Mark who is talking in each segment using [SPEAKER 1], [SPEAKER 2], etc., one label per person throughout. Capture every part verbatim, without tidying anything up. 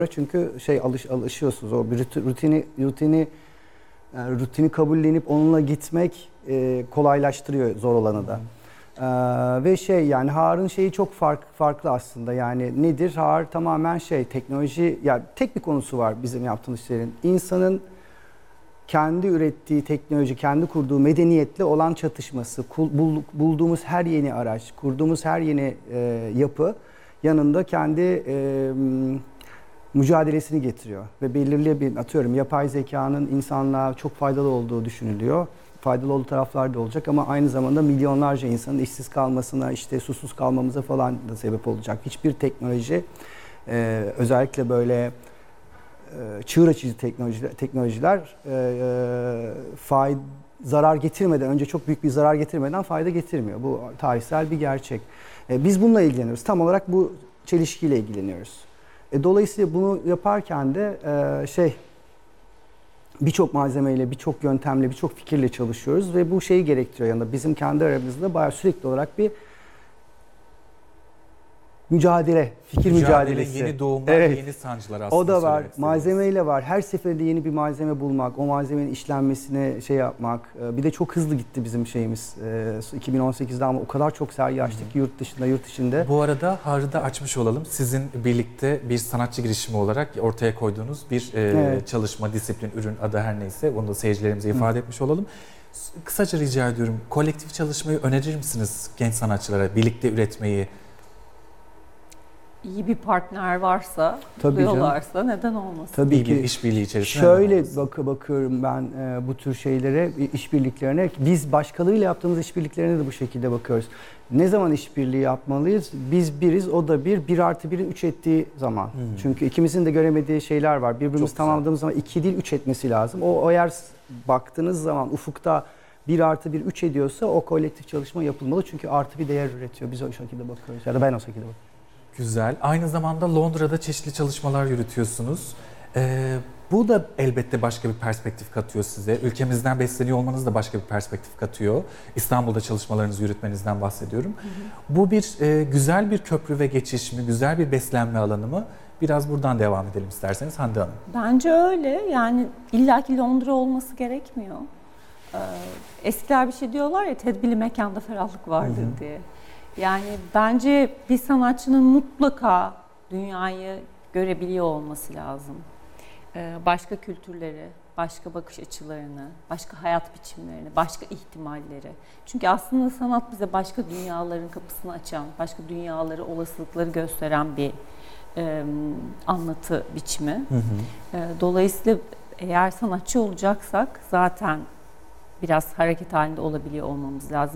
[SPEAKER 1] Çünkü şey alış, alışıyorsunuz o bir ruti- rutini rutini yani rutini kabullenip onunla gitmek e, kolaylaştırıyor zor olanı da. Ee, ve şey yani Har'ın şeyi çok fark, farklı aslında. Yani nedir? Har tamamen şey teknoloji, yani tek bir konusu var bizim yaptığımız şeylerin. İnsanın kendi ürettiği teknoloji, kendi kurduğu medeniyetle olan çatışması, kul- bul- bulduğumuz her yeni araç, kurduğumuz her yeni e, yapı yanında kendi e, mücadelesini getiriyor. Ve belirli bir, atıyorum, yapay zekanın insanlığa çok faydalı olduğu düşünülüyor. Faydalı olduğu taraflar da olacak ama aynı zamanda milyonlarca insanın işsiz kalmasına, işte susuz kalmamıza falan da sebep olacak. Hiçbir teknoloji, e, özellikle böyle e, çığır açıcı teknolojiler, teknolojiler e, e, fayda, zarar getirmeden, önce çok büyük bir zarar getirmeden fayda getirmiyor. Bu tarihsel bir gerçek. E, biz bununla ilgileniyoruz. Tam olarak bu çelişkiyle ilgileniyoruz. E, dolayısıyla bunu yaparken de e, şey birçok malzemeyle, birçok yöntemle, birçok fikirle çalışıyoruz ve bu şeyi gerektiriyor yanında. Bizim kendi aramızda bayağı sürekli olarak bir mücadele, fikir
[SPEAKER 2] Mücadele,
[SPEAKER 1] mücadelesi.
[SPEAKER 2] yeni doğumlar,
[SPEAKER 1] Evet.
[SPEAKER 2] yeni sancılar aslında.
[SPEAKER 1] O da var.
[SPEAKER 2] söylemek
[SPEAKER 1] Malzemeyle var. Her seferinde yeni bir malzeme bulmak, o malzemenin işlenmesine şey yapmak. Bir de çok hızlı gitti bizim şeyimiz. iki bin on sekizde ama o kadar çok sergi açtık ki yurt dışında, yurt içinde.
[SPEAKER 2] Bu arada Har'ı da açmış olalım. Sizin birlikte bir sanatçı girişimi olarak ortaya koyduğunuz bir e,
[SPEAKER 1] Evet.
[SPEAKER 2] çalışma, disiplin, ürün adı her neyse onu da seyircilerimize ifade Hı. etmiş olalım. Kısaca rica ediyorum, kolektif çalışmayı önerir misiniz genç sanatçılara, birlikte üretmeyi?
[SPEAKER 3] İyi bir partner varsa,
[SPEAKER 1] Tabii
[SPEAKER 3] diyorlarsa neden olmasın?
[SPEAKER 1] Tabii
[SPEAKER 2] İyi
[SPEAKER 1] ki.
[SPEAKER 2] bir işbirliği içerisinde.
[SPEAKER 1] Şöyle bak bakıyorum ben e, bu tür şeylere, işbirliklerine. Biz başkalarıyla yaptığımız işbirliklerine de bu şekilde bakıyoruz. Ne zaman işbirliği yapmalıyız? Biz biriz, o da bir. Bir artı birin üç ettiği zaman. Hmm. Çünkü ikimizin de göremediği şeyler var. Birbirimizi tamamladığımız zaman iki değil üç etmesi lazım. O eğer baktığınız zaman ufukta bir artı bir üç ediyorsa o kolektif çalışma yapılmalı. Çünkü artı bir değer üretiyor. Biz o şekilde bakıyoruz. Ya da ben o şekilde bakıyorum.
[SPEAKER 2] Güzel. Aynı zamanda Londra'da çeşitli çalışmalar yürütüyorsunuz. Ee, bu da elbette başka bir perspektif katıyor size. Ülkemizden besleniyor olmanız da başka bir perspektif katıyor. İstanbul'da çalışmalarınızı yürütmenizden bahsediyorum. Hı hı. Bu bir e, güzel bir köprü ve geçiş mi, güzel bir beslenme alanı mı? Biraz buradan devam edelim isterseniz Hande Hanım.
[SPEAKER 3] Bence öyle. Yani illaki Londra olması gerekmiyor. Ee, eskiler bir şey diyorlar ya, tedbirli mekanda ferahlık vardır hı hı. diye. Yani bence bir sanatçının mutlaka dünyayı görebiliyor olması lazım. Ee, başka kültürleri, başka bakış açılarını, başka hayat biçimlerini, başka ihtimalleri. Çünkü aslında sanat bize başka dünyaların kapısını açan, başka dünyaları, olasılıkları gösteren bir e, anlatı biçimi. Hı hı. E, dolayısıyla eğer sanatçı olacaksak zaten biraz hareket halinde olabiliyor olmamız lazım.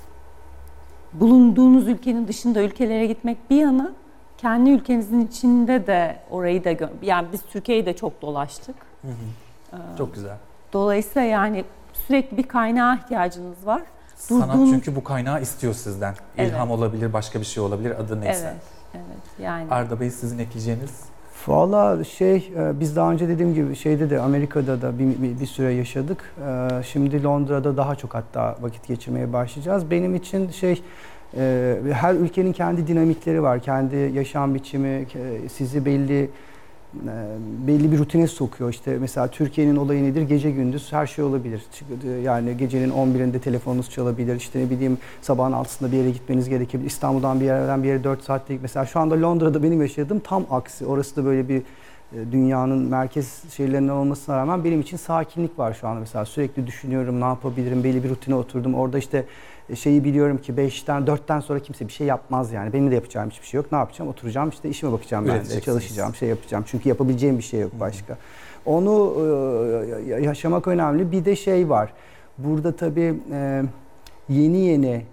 [SPEAKER 3] Bulunduğunuz ülkenin dışında ülkelere gitmek bir yana, kendi ülkenizin içinde de orayı da, yani biz Türkiye'yi de çok dolaştık.
[SPEAKER 2] Hı hı. Ee, çok güzel.
[SPEAKER 3] Dolayısıyla yani sürekli bir kaynağa ihtiyacınız var.
[SPEAKER 2] Sanat
[SPEAKER 3] Durduğunuz...
[SPEAKER 2] çünkü bu kaynağı istiyor sizden.
[SPEAKER 3] Evet.
[SPEAKER 2] İlham olabilir, başka bir şey olabilir, adı neyse.
[SPEAKER 3] Evet, evet. Yani.
[SPEAKER 2] Arda Bey, sizin ekleyeceğiniz?
[SPEAKER 1] Valla şey, biz daha önce dediğim gibi şeyde de, Amerika'da da bir, bir, bir süre yaşadık. Şimdi Londra'da daha çok hatta vakit geçirmeye başlayacağız. Benim için şey, her ülkenin kendi dinamikleri var, kendi yaşam biçimi, sizi belli belli bir rutine sokuyor. İşte mesela Türkiye'nin olayı nedir? Gece gündüz her şey olabilir. Yani gecenin on birinde telefonunuz çalabilir. İşte ne bileyim sabahın altısında bir yere gitmeniz gerekebilir. İstanbul'dan bir yerden bir yere dört saatte. Mesela şu anda Londra'da benim yaşadığım tam aksi. Orası da böyle bir dünyanın merkez şehirlerinden olmasına rağmen benim için sakinlik var şu anda. Mesela sürekli düşünüyorum, ne yapabilirim? Belli bir rutine oturdum. Orada işte şeyi biliyorum ki beşten dörtten sonra kimse bir şey yapmaz yani. Benim de yapacağım hiçbir şey yok. Ne yapacağım? Oturacağım, işte işime bakacağım ben de. Çalışacağım, şey yapacağım. Çünkü yapabileceğim bir şey yok başka. Hmm. Onu e, yaşamak önemli. Bir de şey var. Burada tabii e, yeni yeni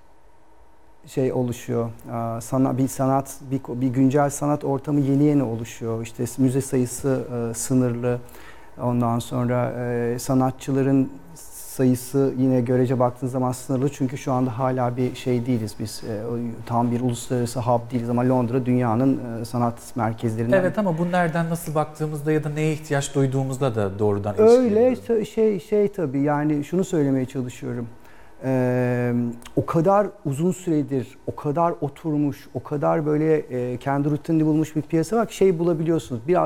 [SPEAKER 1] şey oluşuyor. Sana bir sanat, bir, bir güncel sanat ortamı yeni yeni oluşuyor. İşte müze sayısı e, sınırlı. Ondan sonra e, sanatçıların sayısı yine görece baktığınız zaman sınırlı. Çünkü şu anda hala bir şey değiliz biz. E, tam bir uluslararası hub değiliz ama Londra dünyanın e, sanat merkezlerinden.
[SPEAKER 2] Evet, ama bu nereden nasıl baktığımızda ya da neye ihtiyaç duyduğumuzda da doğrudan ilişkili.
[SPEAKER 1] Öyle şey şey tabii, yani şunu söylemeye çalışıyorum. Ee, o kadar uzun süredir, o kadar oturmuş, o kadar böyle e, kendi rutinini bulmuş bir piyasa var ki şey bulabiliyorsunuz. Biraz